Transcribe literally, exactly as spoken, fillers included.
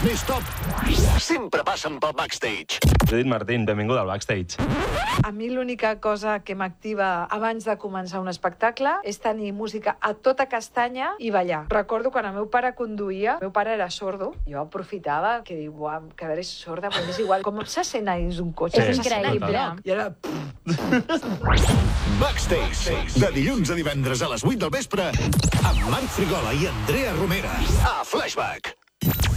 més top sempre passen pel backstage. Judit Martín, benvinguda al backstage. A mi l'única cosa que m'activa abans de començar un espectacle és tenir música a tota castanya i ballar. Recordo quan el meu pare conduïa, el meu pare era sordo, jo aprofitava que diu, uah, em quedaré sorda, però és igual, com se sent a dins un cotxe? Sí, Se sent a increïble. bloc. I ara... Backstage, de dilluns a divendres a les vuit del vespre, amb Marc Frigola i Andrea Romera. A Flashback.